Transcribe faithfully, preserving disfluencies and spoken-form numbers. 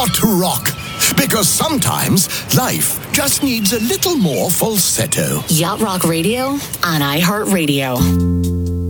yacht rock. Because sometimes life just needs a little more falsetto. Yacht Rock Radio on iHeartRadio.